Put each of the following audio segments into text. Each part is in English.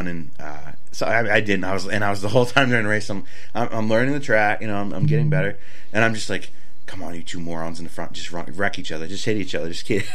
going, and so I didn't. I was the whole time during the race. I'm learning the track. I'm getting better, and I'm just like, come on, you two morons in the front, just wreck each other, just hit each other, just kidding.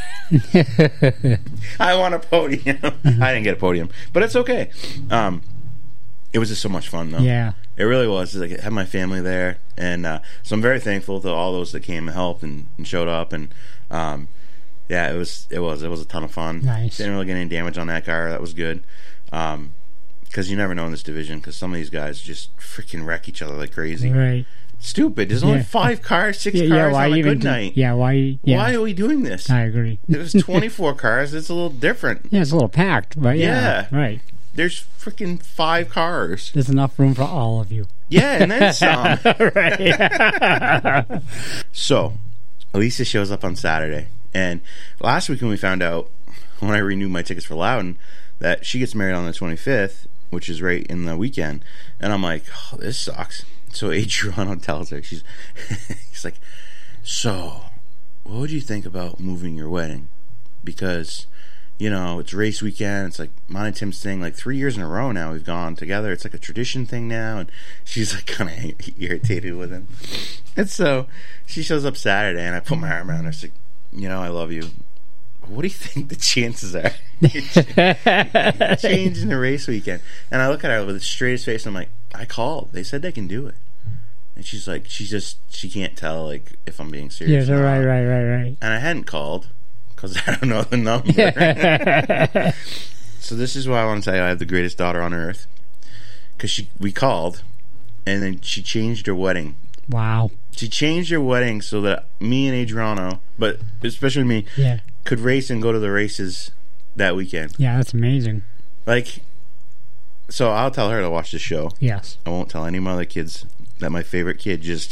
I want a podium. I didn't get a podium, but it's okay. It was just so much fun, though. Yeah, it really was. Like, I had my family there, and so I'm very thankful to all those that came and helped and showed up, and yeah, it was a ton of fun. Nice. Didn't really get any damage on that car. That was good. Because you never know in this division, because some of these guys just freaking wreck each other like crazy. Right. Stupid. There's only 5 cars, 6 cars on a good night. Why are we doing this? I agree. There's 24 cars. It's a little different. Yeah, it's a little packed, but yeah. Right. There's freaking 5 cars. There's enough room for all of you. Yeah, and then some. Right. So, Alicia shows up on Saturday. And last week when we found out, when I renewed my tickets for Loudon, that she gets married on the 25th, which is right in the weekend. And I'm like, oh, this sucks. So Adriano tells her, he's like, so, what would you think about moving your wedding? Because, it's race weekend. It's like mine and Tim's thing. Like 3 years in a row now we've gone together. It's like a tradition thing now. And she's like kind of irritated with him. And so she shows up Saturday, and I put my arm around her. She's like, I love you. What do you think the chances are changing the race weekend? And I look at her with the straightest face, and I'm like, I called. They said they can do it. And she's like, she can't tell, like, if I'm being serious. Yeah, right. And I hadn't called because I don't know the number. So this is why I want to tell you I have the greatest daughter on earth. Because we called, and then she changed her wedding. Wow. She changed her wedding so that me and Adriano, but especially me, could race and go to the races that weekend. Yeah, that's amazing. Like, so I'll tell her to watch the show. Yes. I won't tell any of my other kids that my favorite kid just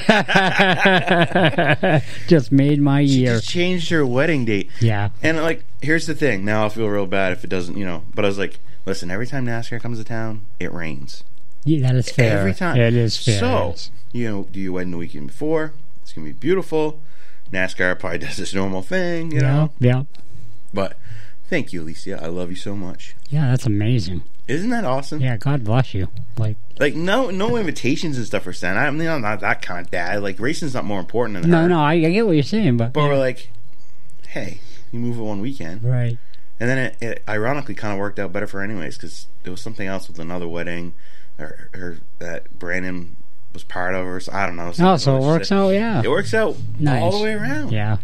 just made my year. She just changed her wedding date. Yeah. And like, here's the thing. Now I'll feel real bad if it doesn't, but I was like, listen, every time NASCAR comes to town, it rains. Yeah, that is fair. Every time. It is fair. So, do your wedding the weekend before. It's going to be beautiful. NASCAR probably does this normal thing, you know? Yeah. But thank you, Alicia. I love you so much. Yeah, that's amazing. Isn't that awesome? Yeah, God bless you. Like no invitations and stuff are sent. I'm not that kind of dad. Like, racing's not more important than her. No, I get what you're saying, but we're like, hey, you move it one weekend. Right. And then it ironically kind of worked out better for her anyways, because there was something else with another wedding or that Brandon was part of, or I don't know. Oh, so it works out, yeah. It works out nice. All the way around. Yeah.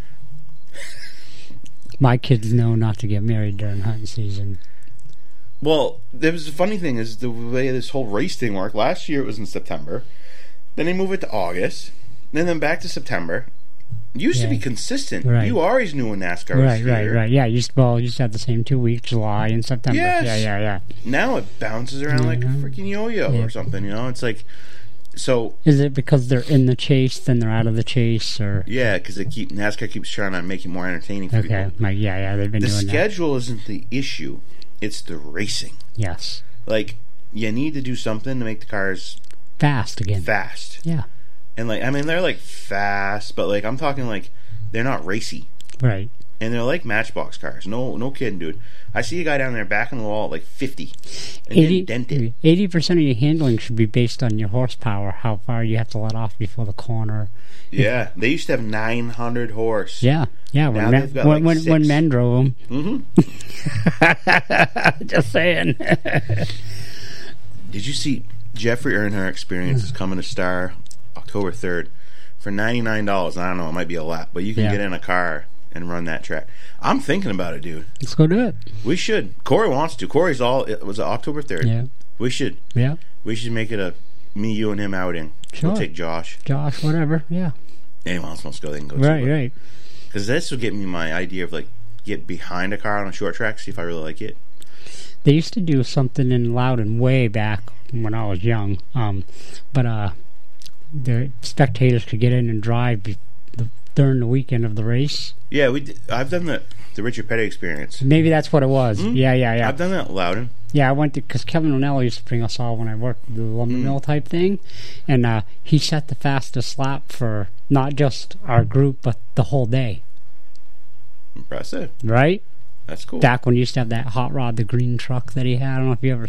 My kids know not to get married during hunting season. Well, there was the funny thing is the way this whole race thing worked. Last year it was in September. Then they move it to August. Then back to September. It used to be consistent. Right. You always knew when NASCAR was here. Right. Yeah, you used to have the same 2 weeks, July and September. Yes. Yeah. Now it bounces around like a freaking yo-yo or something, It's like, so... Is it because they're in the chase, then they're out of the chase, or... Yeah, because NASCAR keeps trying to make it more entertaining for people. Okay, yeah, they've been doing that. The schedule isn't the issue. It's the racing. Yes. Like, you need to do something to make the cars... Fast again. Fast. Yeah. And, like, I mean, they're, like, fast, but, like, I'm talking, like, they're not racy. Right. And they're like Matchbox cars. No kidding, dude. I see a guy down there backing the wall at, like, 50. And 80% of your handling should be based on your horsepower, how far you have to let off before the corner. Yeah. They used to have 900 horse. Yeah. When men drove them. Mm-hmm. Just saying. Did you see Jeffrey Earnhardt Experience is coming to Star October 3rd for $99? I don't know, it might be a lot, but you can get in a car and run that track. I'm thinking about it, dude. Let's go do it. We should. Corey wants to. It was October 3rd. Yeah. We should. Yeah. We should make it a me, you, and him outing. Sure. We'll take Josh. Whatever. Yeah. Anyone else wants to go, they can go too. Right. Because this will get me my idea of, like, get behind a car on a short track, see if I really like it. They used to do something in Loudon way back when I was young, but the spectators could get in and drive during the weekend of the race. Yeah, I've done the Richard Petty Experience. Maybe that's what it was. Mm-hmm. Yeah. I've done that at Loudon. Yeah, I went to, because Kevin O'Neill used to bring us all when I worked the lumber mill type thing, and he set the fastest lap for not just our group, but the whole day. Impressive. Right? That's cool. Back when you used to have that hot rod, the green truck that he had. I don't know if you ever